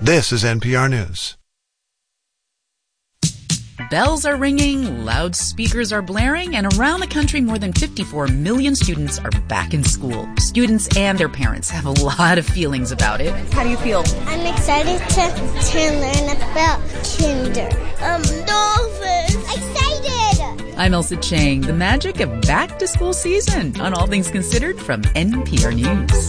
This is NPR News. Bells are ringing, loudspeakers are blaring, and around the country, more than 54 million students are back in school. Students and their parents have a lot of feelings about it. How do you feel? I'm excited to learn about kinder. Dolphins! Excited! I'm Elsa Chang. The magic of back-to-school season on All Things Considered from NPR News.